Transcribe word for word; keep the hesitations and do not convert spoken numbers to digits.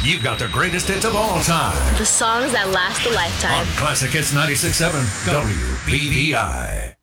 You've got the greatest hits of all time. The songs that last a lifetime. On Classic Hits ninety-six point seven W B B I.